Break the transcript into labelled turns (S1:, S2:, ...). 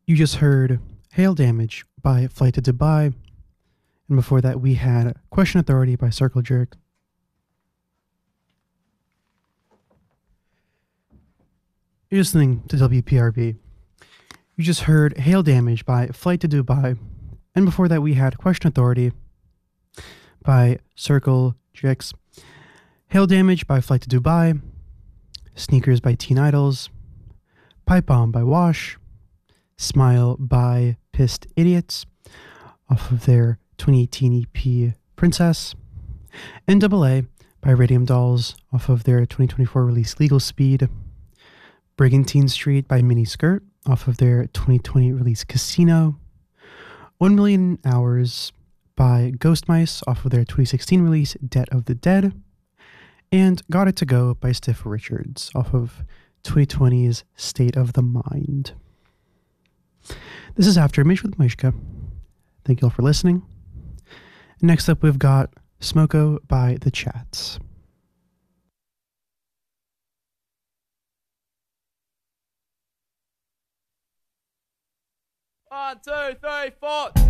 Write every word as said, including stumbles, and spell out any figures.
S1: You just heard Hail Damage by Flight to Dubai. And before that, we had Question Authority by Circle Jerk. You're listening to W P R B. You just heard Hail Damage by Flight to Dubai. And before that, we had Question Authority by Circle Jerks. Hail Damage by Flight to Dubai. Sneakers by Teen Idols. Pipe Bomb by Wash. Smile by Pissed Idiots off of their twenty eighteen E P Princess. N double A by Radium Dolls off of their twenty twenty-four release Legal Speed. Brigantine Street by Mini Skirt off of their twenty twenty release Casino. One Million Hours by Ghost Mice off of their twenty sixteen release Debt of the Dead. And Got It To Go by Stiff Richards off of twenty twenty's State of the Mind. This is After Image with Mishka. Thank you all for listening. Next up, we've got Smoko by The Chats.
S2: One, two, three, four.